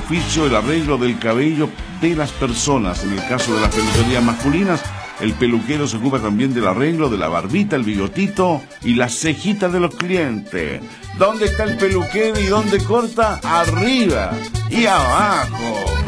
oficio el arreglo del cabello de las personas. En el caso de las peluquerías masculinas, el peluquero se ocupa también del arreglo de la barbita, el bigotito y las cejitas de los clientes. ¿Dónde está el peluquero y dónde corta? Arriba y abajo.